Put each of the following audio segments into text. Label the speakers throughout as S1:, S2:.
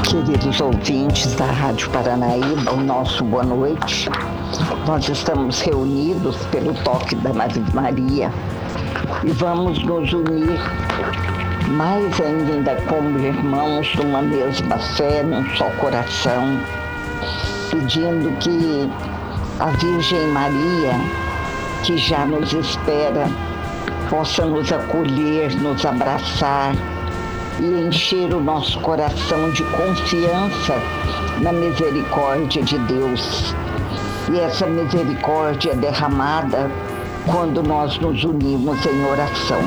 S1: Queridos ouvintes da Rádio Paranaíba, o nosso boa noite. Nós estamos reunidos pelo toque da Ave Maria e vamos nos unir mais ainda como irmãos numa mesma fé, num só coração, pedindo que a Virgem Maria, que já nos espera, possa nos acolher, nos abraçar e encher o nosso coração de confiança na misericórdia de Deus. E essa misericórdia é derramada quando nós nos unimos em oração.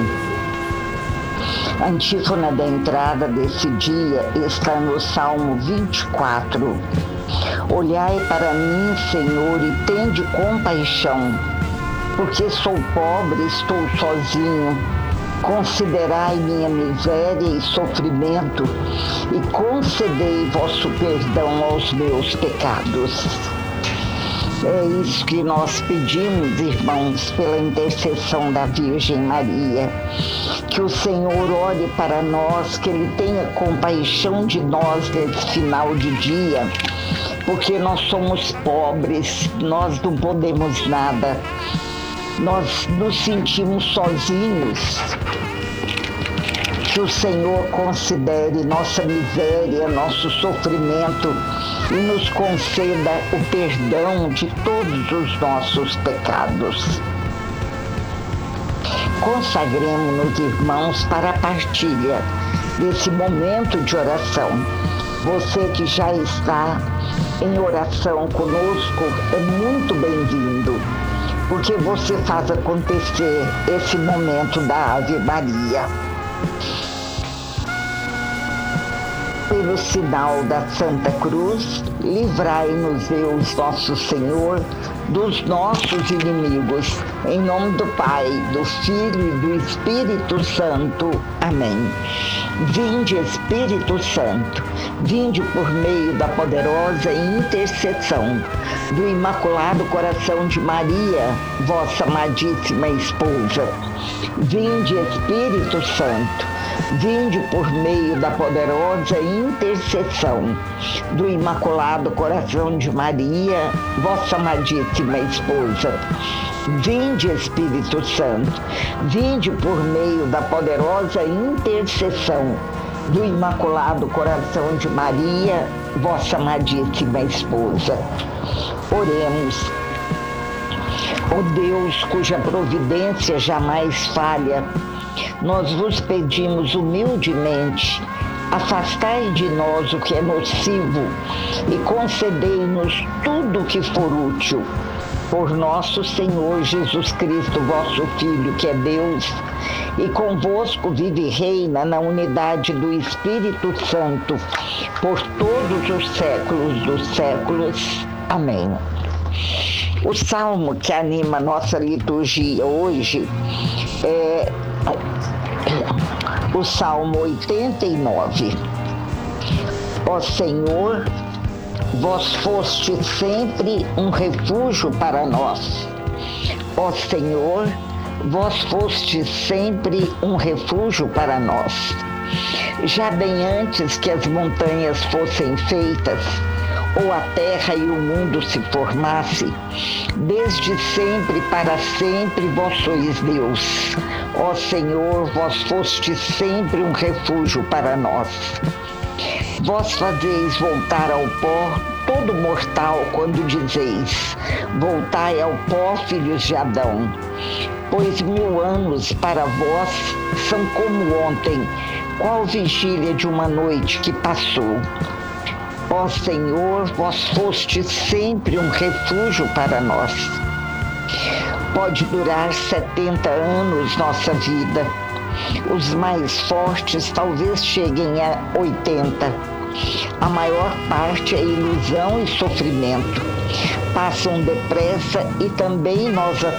S1: A antífona da entrada desse dia está no Salmo 24. Olhai para mim, Senhor, e tende compaixão, porque sou pobre, estou sozinho. Considerai minha miséria e sofrimento e concedei vosso perdão aos meus pecados. É isso que nós pedimos, irmãos, pela intercessão da Virgem Maria. Que o Senhor olhe para nós, que Ele tenha compaixão de nós nesse final de dia, porque nós somos pobres, nós não podemos nada. Nós nos sentimos sozinhos. Que o Senhor considere nossa miséria, nosso sofrimento e nos conceda o perdão de todos os nossos pecados. Consagremos-nos, irmãos, para a partilha desse momento de oração. Você que já está em oração conosco é muito bem-vindo, porque você faz acontecer esse momento da Ave Maria. Pelo sinal da Santa Cruz, livrai-nos, Deus nosso Senhor, dos nossos inimigos. Em nome do Pai, do Filho e do Espírito Santo. Amém. Vinde, Espírito Santo, vinde por meio da poderosa intercessão do Imaculado Coração de Maria, vossa amadíssima esposa. Vinde, Espírito Santo, vinde por meio da poderosa intercessão do Imaculado Coração de Maria, vossa amadíssima esposa. Vinde, Espírito Santo, vinde por meio da poderosa intercessão do Imaculado Coração de Maria, vossa amadíssima esposa. Oremos. Ó Deus, cuja providência jamais falha, nós vos pedimos humildemente, afastai de nós o que é nocivo e concedei-nos tudo o que for útil. Por nosso Senhor Jesus Cristo, vosso Filho, que é Deus, e convosco vive e reina na unidade do Espírito Santo, por todos os séculos dos séculos. Amém. O salmo que anima a nossa liturgia hoje é o Salmo 89. Ó Senhor, vós foste sempre um refúgio para nós. Ó Senhor, vós foste sempre um refúgio para nós. Já bem antes que as montanhas fossem feitas, ou a terra e o mundo se formasse, desde sempre para sempre vós sois Deus. Ó Senhor, vós foste sempre um refúgio para nós. Vós fazeis voltar ao pó todo mortal quando dizeis: voltai ao pó, filhos de Adão. Pois 1000 anos para vós são como ontem, qual vigília de uma noite que passou. Ó Senhor, vós foste sempre um refúgio para nós. Pode durar 70 anos nossa vida. Os mais fortes talvez cheguem a 80. A maior parte é ilusão e sofrimento. Passam depressa e também nós